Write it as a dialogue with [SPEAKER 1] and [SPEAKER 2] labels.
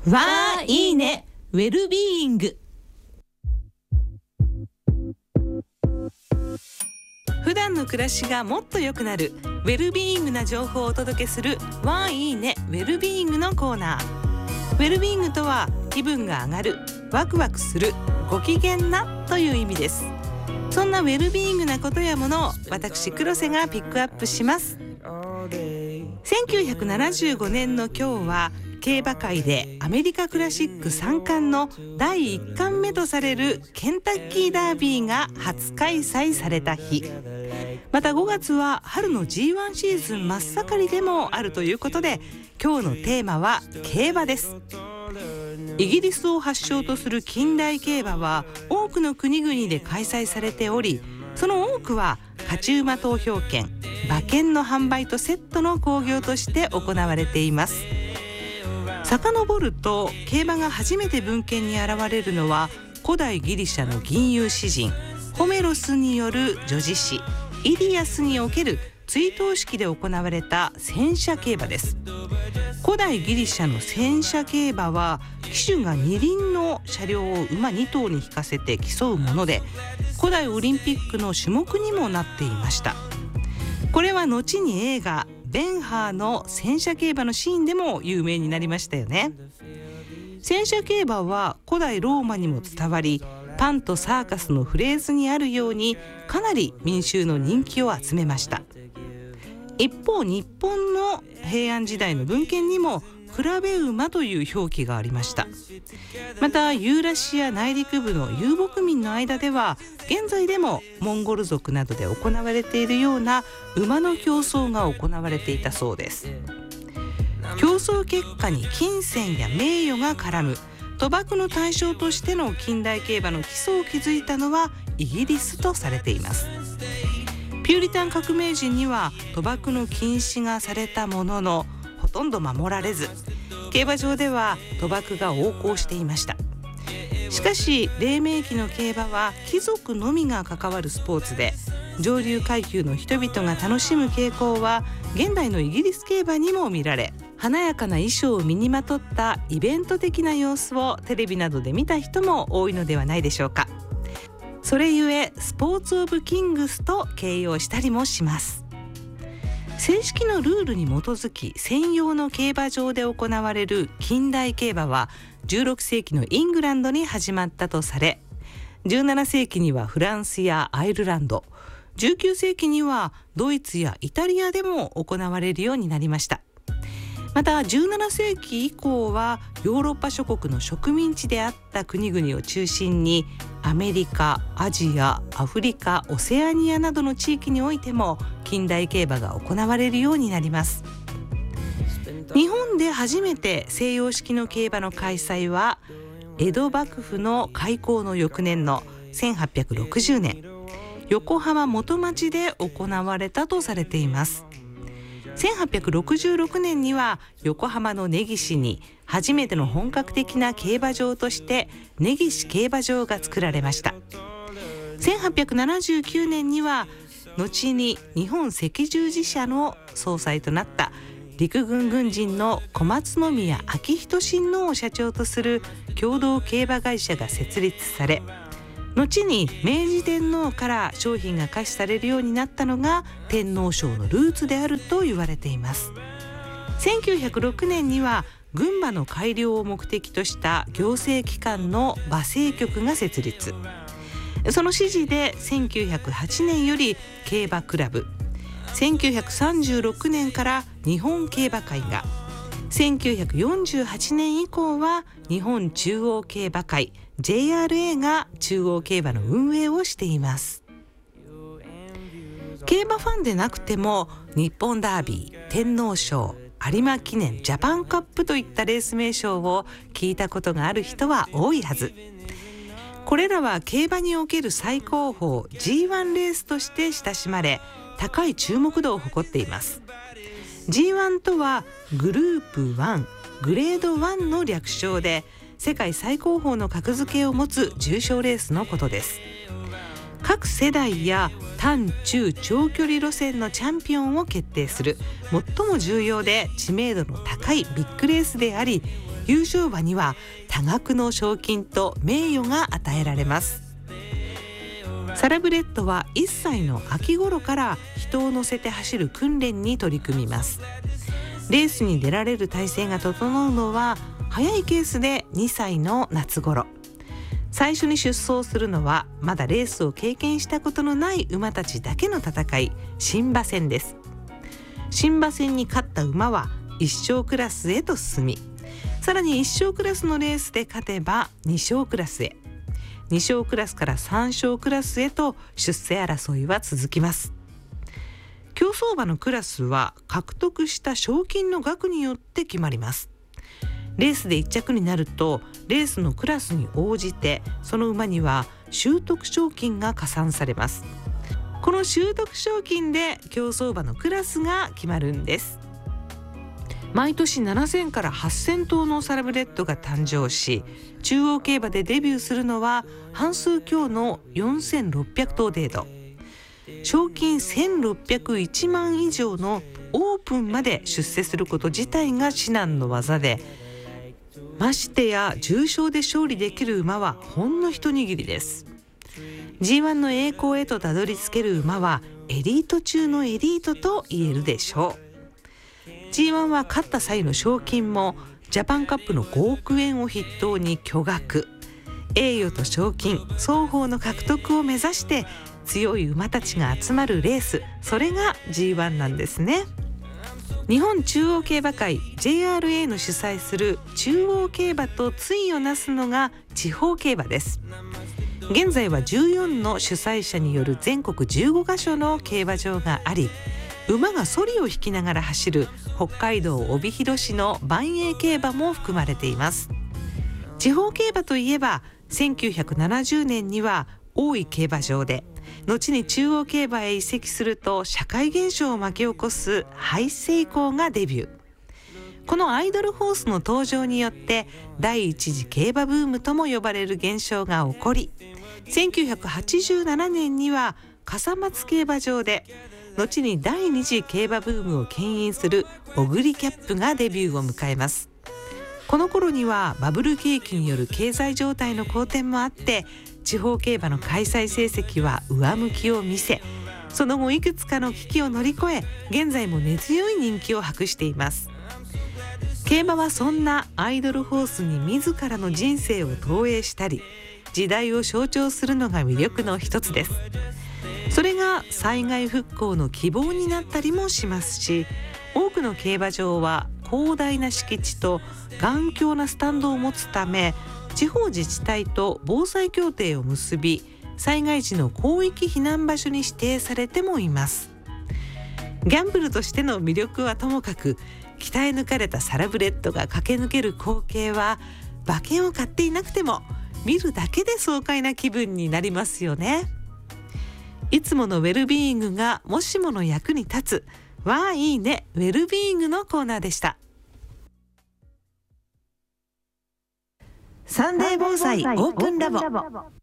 [SPEAKER 1] わーいいねウェルビーイング。普段の暮らしがもっと良くなるウェルビーイングな情報をお届けするわーいいねウェルビーイングのコーナー。ウェルビーイングとは気分が上がる、ワクワクする、ご機嫌なという意味です。そんなウェルビーイングなことやものを私黒瀬がピックアップします。1975年の今日は競馬界でアメリカクラシック3冠の第1冠目とされるケンタッキーダービーが初開催された日。また5月は春の G1 シーズン真っ盛りでもあるということで、今日のテーマは競馬です。イギリスを発祥とする近代競馬は多くの国々で開催されており、その多くは勝ち馬投票券、馬券の販売とセットの興行として行われています。遡ると競馬が初めて文献に現れるのは古代ギリシャの吟遊詩人ホメロスによる叙事詩イリアスにおける追悼式で行われた戦車競馬です。古代ギリシャの戦車競馬は騎手が二輪の車両を馬2頭に引かせて競うもので、古代オリンピックの種目にもなっていました。これは後に映画ベンハーの戦車競馬のシーンでも有名になりましたよね。戦車競馬は古代ローマにも伝わり、パンとサーカスのフレーズにあるようにかなり民衆の人気を集めました。一方、日本の平安時代の文献にも比べ馬という表記がありました。またユーラシア内陸部の遊牧民の間では現在でもモンゴル族などで行われているような馬の競争が行われていたそうです。競争結果に金銭や名誉が絡む賭博の対象としての近代競馬の基礎を築いたのはイギリスとされています。ピューリタン革命時には賭博の禁止がされたもののほとんど守られず、競馬場では賭博が横行していました。しかし黎明期の競馬は貴族のみが関わるスポーツで、上流階級の人々が楽しむ傾向は現代のイギリス競馬にも見られ、華やかな衣装を身にまとったイベント的な様子をテレビなどで見た人も多いのではないでしょうか。それゆえスポーツオブキングスと形容したりもします。正式のルールに基づき専用の競馬場で行われる近代競馬は16世紀のイングランドに始まったとされ、17世紀にはフランスやアイルランド、19世紀にはドイツやイタリアでも行われるようになりました。また17世紀以降はヨーロッパ諸国の植民地であった国々を中心にアメリカ、アジア、アフリカ、オセアニアなどの地域においても近代競馬が行われるようになります。日本で初めて西洋式の競馬の開催は江戸幕府の開港の翌年の1860年、横浜元町で行われたとされています。1866年には横浜の根岸に初めての本格的な競馬場として根岸競馬場が作られました。1879年には後に日本赤十字社の総裁となった陸軍軍人の小松宮昭仁親王を社長とする共同競馬会社が設立され、後に明治天皇から商品が可視されるようになったのが天皇賞のルーツであると言われています。1906年には群馬の改良を目的とした行政機関の馬政局が設立。その指示で1908年より競馬クラブ、1936年から日本競馬会が、1948年以降は日本中央競馬会 JRA が中央競馬の運営をしています。競馬ファンでなくても日本ダービー、天皇賞、有馬記念、ジャパンカップといったレース名称を聞いたことがある人は多いはず。これらは競馬における最高峰 G1 レースとして親しまれ、高い注目度を誇っています。G1 とはグループ1、グレード1の略称で、世界最高峰の格付けを持つ重賞レースのことです。各世代や短中長距離路線のチャンピオンを決定する最も重要で知名度の高いビッグレースであり、 優勝馬には多額の賞金と名誉が与えられます。サラブレッドは1歳の秋頃から人を乗せて走る訓練に取り組みます。レースに出られる体制が整うのは早いケースで2歳の夏頃。最初に出走するのはまだレースを経験したことのない馬たちだけの戦い、新馬戦です。新馬戦に勝った馬は1勝クラスへと進み、さらに1勝クラスのレースで勝てば2勝クラスへ、2勝クラスから3勝クラスへと出世争いは続きます。競走馬のクラスは獲得した賞金の額によって決まります。レースで1着になるとレースのクラスに応じてその馬には習得賞金が加算されます。この習得賞金で競走馬のクラスが決まるんです。毎年7000から8000頭のサラブレッドが誕生し、中央競馬でデビューするのは半数強の4600頭程度。賞金1601万以上のオープンまで出世すること自体が至難の業で、ましてや重賞で勝利できる馬はほんの一握りです。 G1 の栄光へとたどり着ける馬はエリート中のエリートと言えるでしょう。 G1 は勝った際の賞金もジャパンカップの5億円を筆頭に巨額、栄誉と賞金双方の獲得を目指して強い馬たちが集まるレース、それが G1 なんですね。日本中央競馬会 JRA の主催する中央競馬と対をなすのが地方競馬です。現在は14の主催者による全国15カ所の競馬場があり、馬がソリを引きながら走る北海道帯広市の万栄競馬も含まれています。地方競馬といえば1970年には大井競馬場で、後に中央競馬へ移籍すると社会現象を巻き起こすハイセイコーがデビュー。このアイドルホースの登場によって第一次競馬ブームとも呼ばれる現象が起こり、1987年には笠松競馬場で、後に第二次競馬ブームを牽引するオグリキャップがデビューを迎えます。この頃にはバブル景気による経済状態の好転もあって、地方競馬の開催成績は上向きを見せ、その後いくつかの危機を乗り越え、現在も根強い人気を博しています。競馬はそんなアイドルホースに自らの人生を投影したり、時代を象徴するのが魅力の一つです。それが災害復興の希望になったりもしますし、多くの競馬場は広大な敷地と頑強なスタンドを持つため、地方自治体と防災協定を結び、災害時の広域避難場所に指定されてもいます。ギャンブルとしての魅力はともかく、鍛え抜かれたサラブレッドが駆け抜ける光景は馬券を買っていなくても見るだけで爽快な気分になりますよね。いつものウェルビーイングがもしもの役に立つ、わあいいねウェルビーイングのコーナーでした。サンデー防災オープンラボ。